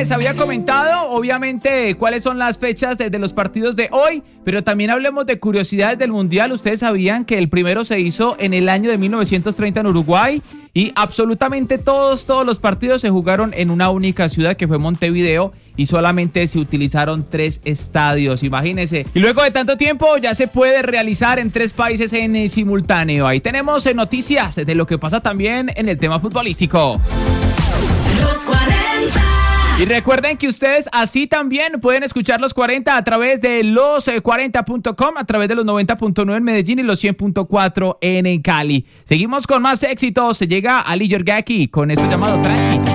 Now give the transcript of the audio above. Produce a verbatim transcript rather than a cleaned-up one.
les había comentado, obviamente, cuáles son las fechas de, de los partidos de hoy, pero también hablemos de curiosidades del Mundial. Ustedes sabían que el primero se hizo en el año de mil novecientos treinta en Uruguay y absolutamente todos, todos los partidos se jugaron en una única ciudad que fue Montevideo y solamente se utilizaron tres estadios, imagínense. Y luego de tanto tiempo ya se puede realizar en tres países en simultáneo. Ahí tenemos noticias de lo que pasa también en el tema futbolístico. Los cuarenta. Y recuerden que ustedes así también pueden escuchar Los cuarenta a través de los cuarenta punto com, a través de los noventa punto nueve en Medellín y los cien punto cuatro en Cali. Seguimos con más éxitos. Se llega Ali Yorgaki con esto llamado Tranqui.